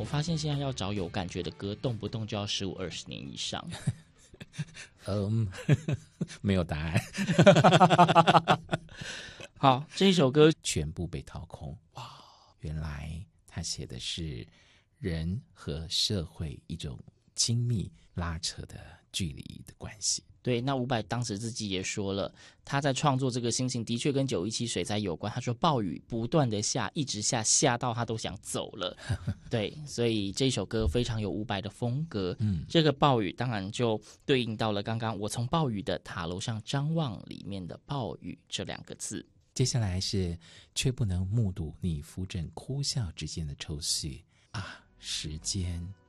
我发现现在要找有感觉的歌，动不动就要15-20年以上。 没有答案。 好，这一首歌全部被掏空。哇，原来他写的是人和社会一种亲密拉扯的距离的关系。 对，那伍佰当时自己也说了，他在创作这个心情的确跟917水灾有关。他说暴雨不断的下，一直下到他都想走了。对，所以这首歌非常有伍佰的风格。这个暴雨当然就对应到了刚刚我从暴雨的塔楼上张望里面的暴雨这2个字。 接下来是却不能目睹你扶枕哭笑之间的抽绪啊，时间